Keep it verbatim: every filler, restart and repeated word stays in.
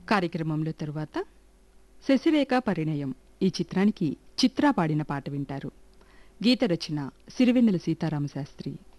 కార్యక్రమంలో తరువాత శశిరేఖ పరిణయం ఈ చిత్రానికి చిత్ర పాడిన పాట వింటారు. గీత రచన సిరివెన్నెల సీతారామశాస్త్రి.